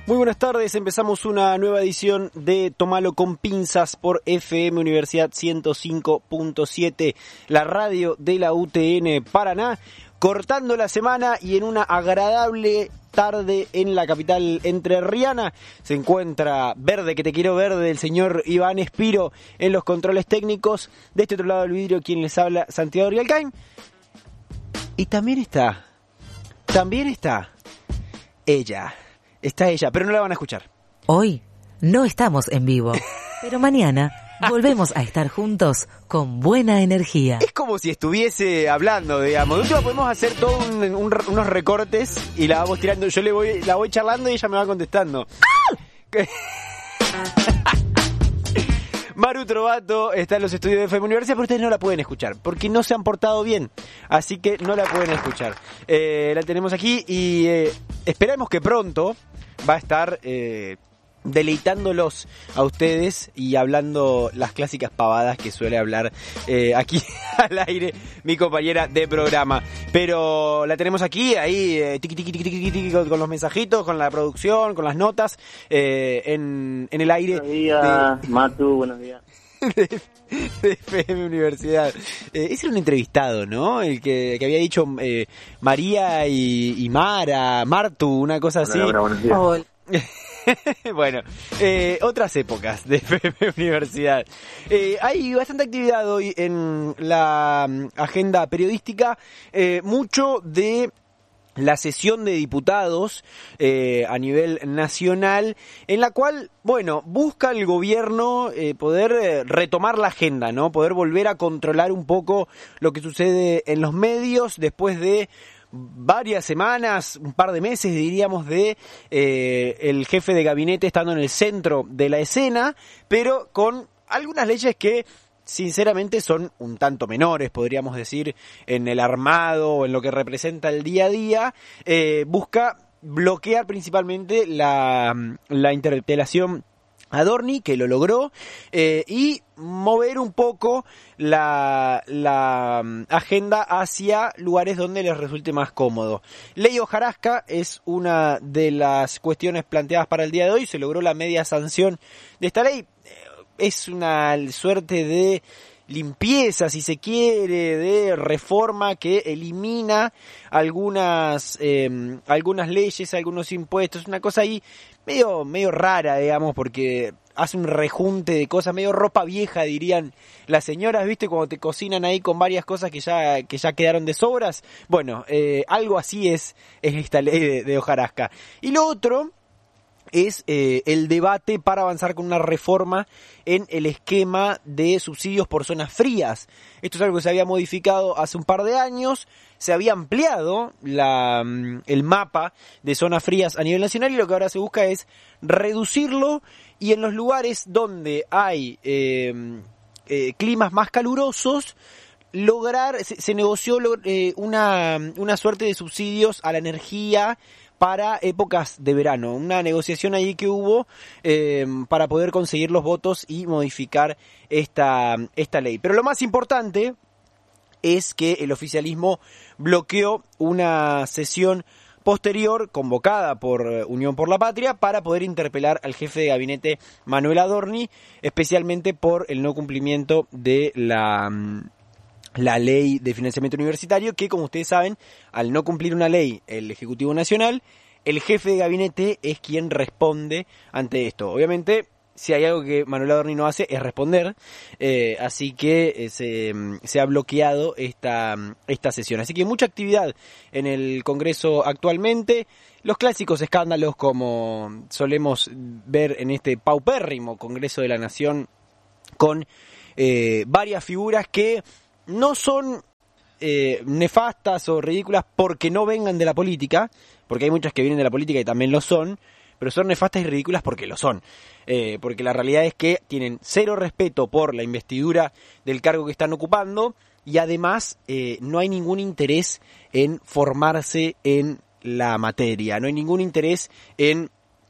Muy buenas tardes, empezamos una nueva edición de Tomalo con Pinzas por FM Universidad 105.7, la radio de la UTN Paraná, cortando la semana y en una agradable tarde en la capital entrerriana. Se encuentra Verde, que te quiero verde, el señor Iván Espiro en los controles técnicos. De este otro lado del vidrio, quien les habla, Santiago Rialcaim. Y también está ella. Está ella, pero no la van a escuchar. Hoy no estamos en vivo, pero mañana volvemos a estar juntos con buena energía. Es como si estuviese hablando, digamos. De última podemos hacer todos unos recortes y la vamos tirando. Yo la voy charlando y ella me va contestando. Maru Trovato está en los estudios de FM Universidad, pero ustedes no la pueden escuchar, porque no se han portado bien, así que no la pueden escuchar. La tenemos aquí y esperamos que pronto va a estar deleitándolos a ustedes y hablando las clásicas pavadas que suele hablar aquí al aire mi compañera de programa. Pero la tenemos aquí, ahí, tiqui, tiqui, tiqui, tiqui, tiqui, con los mensajitos, con la producción, con las notas, en el aire. Buenos días, Matu, buenos días. De FM Universidad. Ese era un entrevistado, ¿no? El que había dicho María y Martu, una cosa así. Hola, buenos días. Hola. Bueno, otras épocas de FM Universidad. Hay bastante actividad hoy en la agenda periodística, mucho de la sesión de diputados a nivel nacional, en la cual, bueno, busca el gobierno poder retomar la agenda, ¿no? Poder volver a controlar un poco lo que sucede en los medios después de varias semanas, un par de meses diríamos, de el jefe de gabinete estando en el centro de la escena, pero con algunas leyes que sinceramente son un tanto menores, podríamos decir, en el armado o en lo que representa el día a día. Busca bloquear principalmente la interpelación a Dorni, que lo logró, y mover un poco la agenda hacia lugares donde les resulte más cómodo. Ley hojarasca es una de las cuestiones planteadas para el día de hoy. Se logró la media sanción de esta ley. Es una suerte de limpieza, si se quiere, de reforma que elimina algunas leyes, algunos impuestos, una cosa ahí medio rara, digamos, porque hace un rejunte de cosas, medio ropa vieja, dirían las señoras, ¿viste? Cuando te cocinan ahí con varias cosas que ya quedaron de sobras. Bueno, algo así es esta ley de hojarasca. Y lo otro es el debate para avanzar con una reforma en el esquema de subsidios por zonas frías. Esto es algo que se había modificado hace un par de años, se había ampliado el mapa de zonas frías a nivel nacional y lo que ahora se busca es reducirlo y en los lugares donde hay climas más calurosos, se negoció una suerte de subsidios a la energía para épocas de verano, una negociación ahí que hubo para poder conseguir los votos y modificar esta ley. Pero lo más importante es que el oficialismo bloqueó una sesión posterior convocada por Unión por la Patria para poder interpelar al jefe de gabinete Manuel Adorni, especialmente por el no cumplimiento de la ley de financiamiento universitario, que como ustedes saben, al no cumplir una ley el Ejecutivo Nacional, el jefe de gabinete es quien responde ante esto. Obviamente, si hay algo que Manuel Adorni no hace es responder, así que se ha bloqueado esta sesión. Así que mucha actividad en el Congreso actualmente. Los clásicos escándalos como solemos ver en este paupérrimo Congreso de la Nación, con varias figuras que no son nefastas o ridículas porque no vengan de la política, porque hay muchas que vienen de la política y también lo son, pero son nefastas y ridículas porque lo son. Porque la realidad es que tienen cero respeto por la investidura del cargo que están ocupando y además no hay ningún interés en formarse en la materia, no hay ningún interés en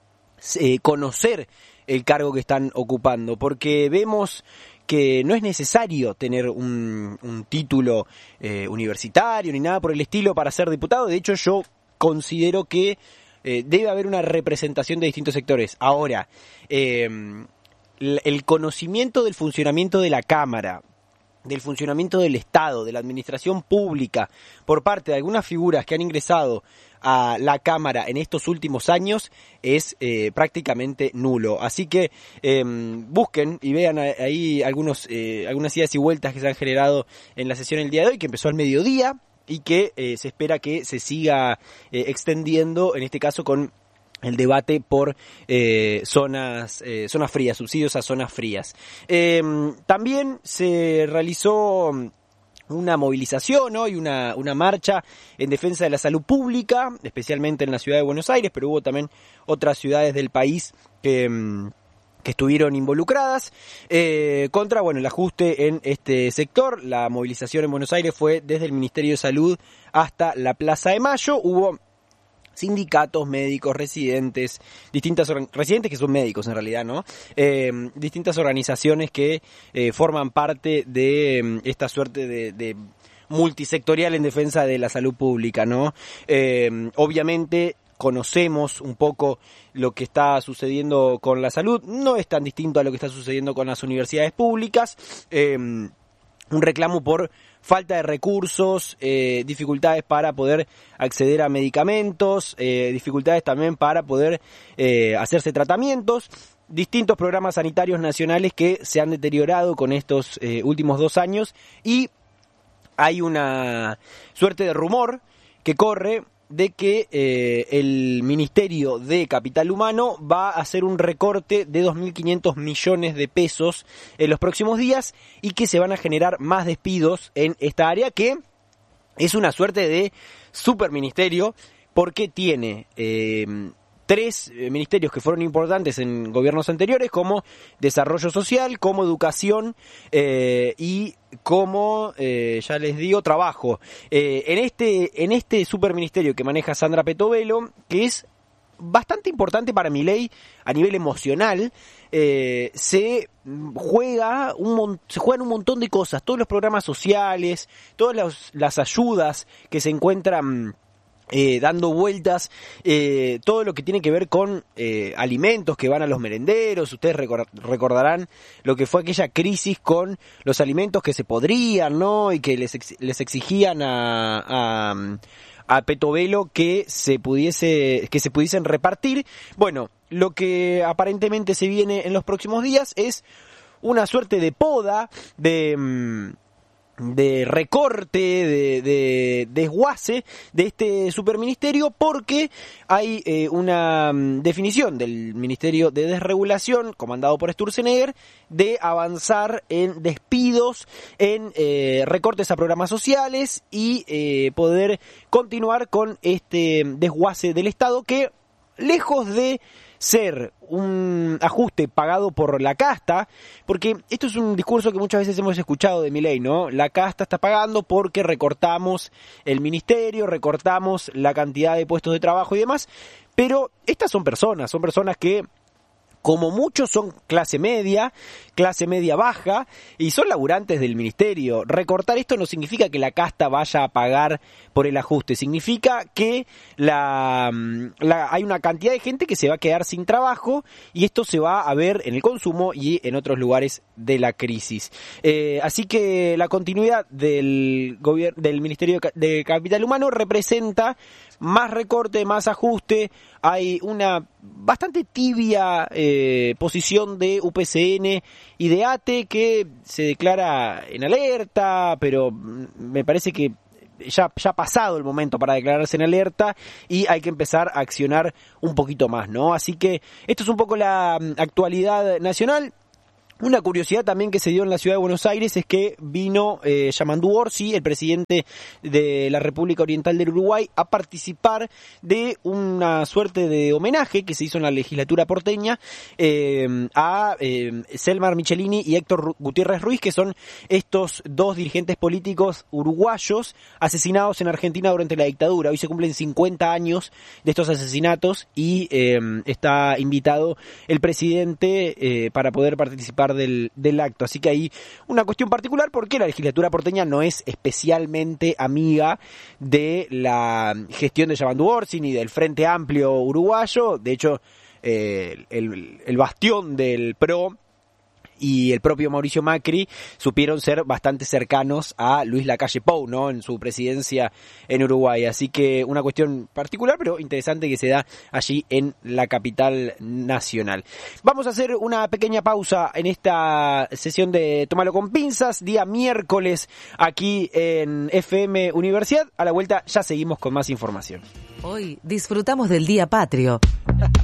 conocer el cargo que están ocupando, porque vemos que no es necesario tener un título universitario ni nada por el estilo para ser diputado. De hecho, yo considero que debe haber una representación de distintos sectores. Ahora, el conocimiento del funcionamiento de la Cámara, del funcionamiento del Estado, de la administración pública, por parte de algunas figuras que han ingresado a la Cámara en estos últimos años, es prácticamente nulo. Así que busquen y vean ahí algunas idas y vueltas que se han generado en la sesión el día de hoy, que empezó al mediodía y que se espera que se siga extendiendo, en este caso con el debate por zonas frías, subsidios a zonas frías. También se realizó una movilización, ¿no? Y una marcha en defensa de la salud pública, especialmente en la ciudad de Buenos Aires, pero hubo también otras ciudades del país que estuvieron involucradas contra, el ajuste en este sector. La movilización en Buenos Aires fue desde el Ministerio de Salud hasta la Plaza de Mayo. Hubo sindicatos, médicos, residentes que son médicos en realidad, ¿no? Distintas organizaciones que forman parte de esta suerte de multisectorial en defensa de la salud pública, ¿no? Obviamente conocemos un poco lo que está sucediendo con la salud, no es tan distinto a lo que está sucediendo con las universidades públicas, un reclamo por falta de recursos, dificultades para poder acceder a medicamentos, dificultades también para poder hacerse tratamientos, distintos programas sanitarios nacionales que se han deteriorado con estos últimos 2 años, y hay una suerte de rumor que corre de que el Ministerio de Capital Humano va a hacer un recorte de 2.500 millones de pesos en los próximos días y que se van a generar más despidos en esta área, que es una suerte de superministerio porque tiene 3 ministerios que fueron importantes en gobiernos anteriores, como Desarrollo Social, como Educación y como, ya les digo, Trabajo. En este superministerio que maneja Sandra Petovelo, que es bastante importante para Milei a nivel emocional, se juegan un montón de cosas, todos los programas sociales, todas las ayudas que se encuentran dando vueltas, todo lo que tiene que ver con alimentos que van a los merenderos. Ustedes recordarán lo que fue aquella crisis con los alimentos que se podrían, ¿no? Y que les exigían a Petovelo que se pudiesen repartir. Bueno, lo que aparentemente se viene en los próximos días es una suerte de poda, de recorte, de desguace de este superministerio, porque hay una definición del Ministerio de Desregulación, comandado por Sturzenegger, de avanzar en despidos, en recortes a programas sociales y poder continuar con este desguace del Estado que, lejos de ser un ajuste pagado por la casta, porque esto es un discurso que muchas veces hemos escuchado de Milei, ¿no? La casta está pagando porque recortamos el ministerio, recortamos la cantidad de puestos de trabajo y demás, pero estas son personas que como muchos son clase media baja, y son laburantes del ministerio. Recortar esto no significa que la casta vaya a pagar por el ajuste, significa que hay una cantidad de gente que se va a quedar sin trabajo, y esto se va a ver en el consumo y en otros lugares de la crisis. Así que la continuidad del Ministerio de Capital Humano representa más recorte, más ajuste. Hay una bastante tibia posición de UPCN y de ATE, que se declara en alerta, pero me parece que ya ha pasado el momento para declararse en alerta y hay que empezar a accionar un poquito más, ¿no? Así que esto es un poco la actualidad nacional. Una curiosidad también que se dio en la ciudad de Buenos Aires es que vino Yamandú Orsi, el presidente de la República Oriental del Uruguay, a participar de una suerte de homenaje que se hizo en la legislatura porteña a Selmar Michelini y Héctor Gutiérrez Ruiz, que son estos 2 dirigentes políticos uruguayos asesinados en Argentina durante la dictadura. Hoy se cumplen 50 años de estos asesinatos y está invitado el presidente para poder participar del acto. Así que hay una cuestión particular porque la legislatura porteña no es especialmente amiga de la gestión de Yamandu Orsi ni del Frente Amplio uruguayo. De hecho, el bastión del PRO y el propio Mauricio Macri supieron ser bastante cercanos a Luis Lacalle Pou, ¿no? En su presidencia en Uruguay. Así que una cuestión particular, pero interesante que se da allí en la capital nacional. Vamos a hacer una pequeña pausa en esta sesión de Tómalo con Pinzas, día miércoles, aquí en FM Universidad. A la vuelta ya seguimos con más información. Hoy disfrutamos del Día Patrio.